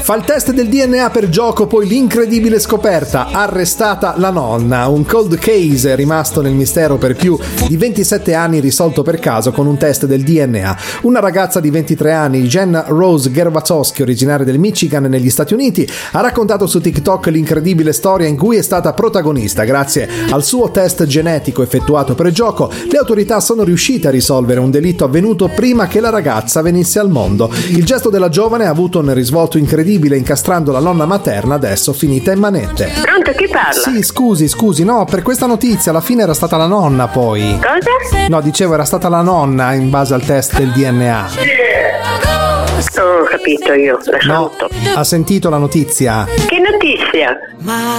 Fa il test del DNA per gioco, poi l'incredibile scoperta: arrestata la nonna. Un cold case rimasto nel mistero per più di 27 anni, risolto per caso con un test del DNA. Una ragazza di 23 anni, Jen Rose Gervasowski, originaria del Michigan negli Stati Uniti, ha raccontato su TikTok l'incredibile storia in cui è stata protagonista. Grazie al suo test genetico effettuato per gioco, le autorità sono riuscite a risolvere un delitto avvenuto prima che la ragazza venisse al mondo. Il gesto della giovane ha avuto un risvolto incredibile, incastrando la nonna materna, adesso finita in manette. Pronto, chi parla? Sì, scusi, no, per questa notizia alla fine era stata la nonna poi. Cosa? No, dicevo era stata la nonna in base al test del DNA. Non ho capito io, la No, saluto. ha sentito la notizia? Che notizia?